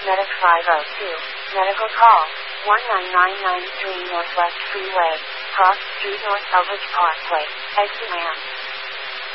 Medic 502. Medical call. 19993 Northwest Freeway. Cross Street North Elbridge Parkway. Exit ramp.